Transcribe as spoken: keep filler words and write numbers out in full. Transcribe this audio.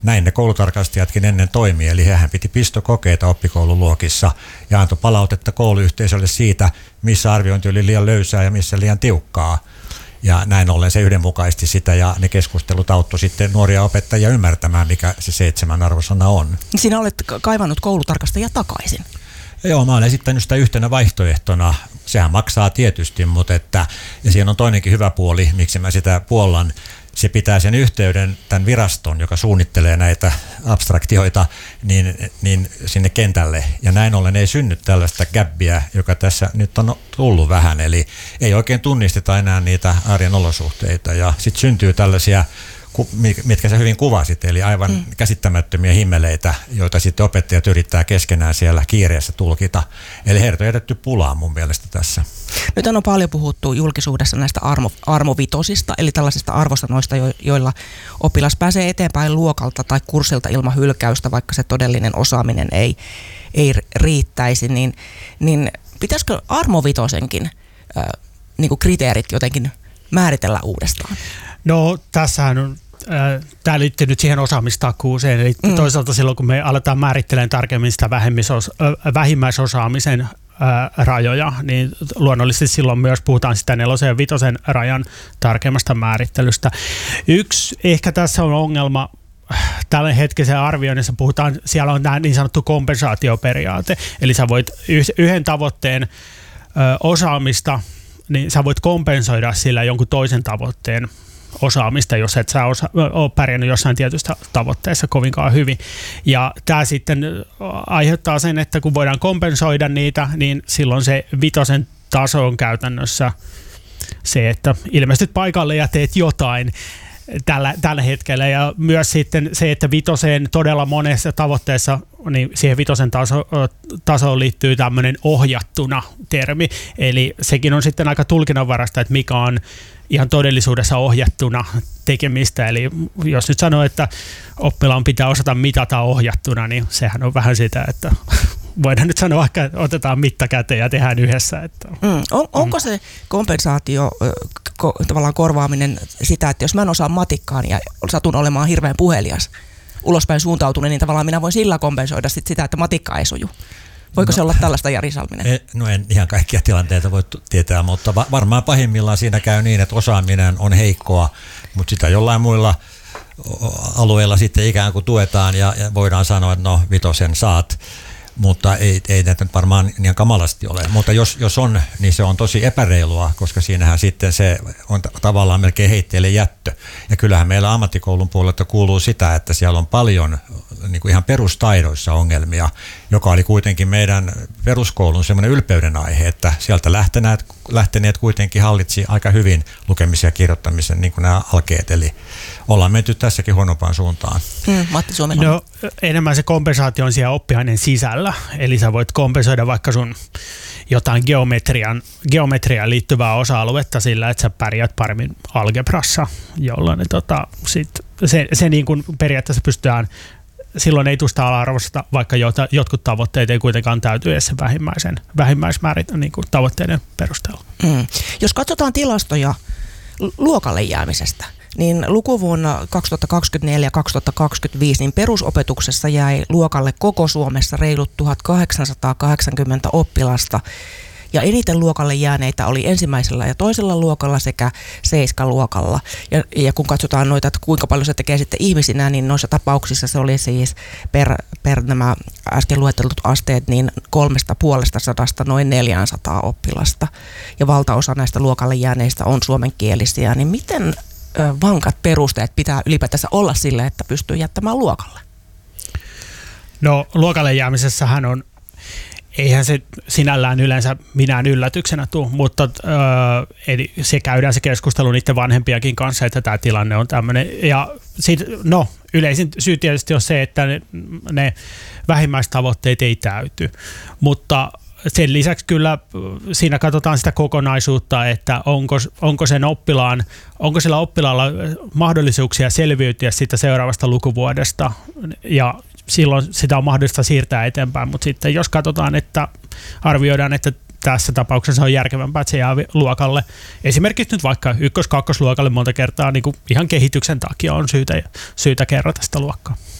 Näin ne koulutarkastajatkin ennen toimii, eli hehän piti pistokokeita oppikoululuokissa ja antoi palautetta kouluyhteisölle siitä, missä arviointi oli liian löysää ja missä liian tiukkaa. Ja näin ollen se yhdenmukaisti sitä ja ne keskustelut auttoi sitten nuoria opettajia ymmärtämään, mikä se seitsemän arvosana on. Sinä olet kaivannut koulutarkastajia takaisin. Joo, mä olen esittänyt sitä yhtenä vaihtoehtona. Sehän maksaa tietysti, mutta että, ja siinä on toinenkin hyvä puoli, miksi mä sitä puollan. Se pitää sen yhteyden tämän viraston, joka suunnittelee näitä abstraktioita, niin, niin sinne kentälle. Ja näin ollen ei synny tällaista gäppiä, joka tässä nyt on tullut vähän. Eli ei oikein tunnisteta enää niitä arjen olosuhteita. Ja sitten syntyy tällaisia, mitkä sä hyvin kuvasit, eli aivan hmm. käsittämättömiä himmeleitä, joita sitten opettajat yrittää keskenään siellä kiireessä tulkita. Eli heidät on jätetty pulaan mun mielestä tässä. Nyt on paljon puhuttu julkisuudessa näistä armo, armovitosista, eli tällaisista arvosanoista, joilla oppilas pääsee eteenpäin luokalta tai kurssilta ilman hylkäystä, vaikka se todellinen osaaminen ei, ei riittäisi. Niin, niin pitäisikö armovitosenkin äh, niin kuin kriteerit jotenkin määritellä uudestaan? No tässähän on, äh, tämä liittyy nyt siihen osaamistakuuseen, eli mm. toisaalta silloin kun me aletaan määrittelemään tarkemmin sitä äh, vähimmäisosaamisen äh, rajoja, niin luonnollisesti silloin myös puhutaan sitä nelosen ja vitosen rajan tarkemmasta määrittelystä. Yksi ehkä tässä on ongelma, tällä hetkisen arvioinnissa puhutaan, siellä on tämä niin sanottu kompensaatioperiaate, eli sä voit yhden tavoitteen ö, osaamista, niin sä voit kompensoida sillä jonkun toisen tavoitteen osaamista, jos et sä osa, ole pärjännyt jossain tietystä tavoitteessa kovinkaan hyvin. Ja tämä sitten aiheuttaa sen, että kun voidaan kompensoida niitä, niin silloin se vitosen taso on käytännössä se, että ilmestyt paikalle ja teet jotain tällä, tällä hetkellä. Ja myös sitten se, että vitoseen todella monessa tavoitteessa, niin siihen vitosen taso, tasoon liittyy tämmöinen ohjattuna termi. Eli sekin on sitten aika tulkinnanvarasta, että mikä on ihan todellisuudessa ohjattuna tekemistä. Eli jos nyt sanoo, että oppilaan pitää osata mitata ohjattuna, niin sehän on vähän sitä, että voidaan nyt sanoa, että otetaan mitta käteen ja tehdään yhdessä. Että. Mm. On, onko se kompensaatio, ko, tavallaan korvaaminen sitä, että jos mä en osaa matikkaan ja satun olemaan hirveän puhelias, ulospäin suuntautunut, niin tavallaan minä voin sillä kompensoida sit sitä, että matikka ei suju. Voiko no, se olla tällaista, Jari Salminen? No en ihan kaikkia tilanteita voi tietää, mutta varmaan pahimmillaan siinä käy niin, että osaaminen on heikkoa, mutta sitä jollain muilla alueilla sitten ikään kuin tuetaan ja, ja voidaan sanoa, että no vitosen saat. Mutta ei, ei näitä nyt varmaan niin kamalasti ole. Mutta jos, jos on, niin se on tosi epäreilua, koska siinähän sitten se on tavallaan melkein heitteille jättö. Ja kyllähän meillä ammattikoulun puolelta kuuluu sitä, että siellä on paljon niin kuin ihan perustaidoissa ongelmia, joka oli kuitenkin meidän peruskoulun semmoinen ylpeyden aihe, että sieltä lähteneet, lähteneet kuitenkin hallitsi aika hyvin lukemisen ja kirjoittamisen niin kuin nämä alkeet. Eli ollaan menty tässäkin huonompaan suuntaan. Mm, Matti Suomela. No, enemmän se kompensaatio on siellä oppiaineen sisällä. Eli sä voit kompensoida vaikka sun jotain geometrian, geometriaan liittyvää osa-aluetta sillä, että sä pärjät paremmin algebrassa, jolloin ne, tota, sit se, se niin kuin periaatteessa pystytään, silloin ei tusta ala-arvosta, vaikka jota, jotkut tavoitteet ei kuitenkaan täyty edes sen vähimmäisen, vähimmäismäärit niin kuin tavoitteiden perusteella. Mm. Jos katsotaan tilastoja luokalle jäämisestä, niin lukuvuonna kaksituhattakaksikymmentäneljä kaksituhattakaksikymmentäviisi niin perusopetuksessa jäi luokalle koko Suomessa reilut tuhatkahdeksansataakahdeksankymmentä oppilasta. Ja eniten luokalle jääneitä oli ensimmäisellä ja toisella luokalla sekä seiskaluokalla. Ja, ja kun katsotaan noita, että kuinka paljon se tekee sitten ihmisinä, niin noissa tapauksissa se oli siis per, per nämä äsken luetellut asteet niin kolmesta puolesta sadasta noin neljäsataa oppilasta. Ja valtaosa näistä luokalle jääneistä on suomenkielisiä. Niin miten ö, vankat perusteet pitää ylipäätänsä olla sille, että pystyy jättämään luokalle? No luokalle jäämisessähän on, eihän se sinällään yleensä minään yllätyksenä tule, mutta öö, eli se käydään se keskustelu niiden vanhempiakin kanssa, että tämä tilanne on tämmöinen. Ja sit, no, yleisin syy tietysti on se, että ne, ne vähimmäistavoitteet ei täyty, mutta sen lisäksi kyllä siinä katsotaan sitä kokonaisuutta, että onko, onko sen oppilaan, onko sillä oppilaalla mahdollisuuksia selviytyä siitä seuraavasta lukuvuodesta ja silloin sitä on mahdollista siirtää eteenpäin, mutta sitten jos katsotaan, että arvioidaan, että tässä tapauksessa on järkevämpää, että se jää luokalle. Esimerkiksi nyt vaikka ykkös-kakkosluokalle monta kertaa niin kuin ihan kehityksen takia on syytä, syytä kerrata sitä luokkaa.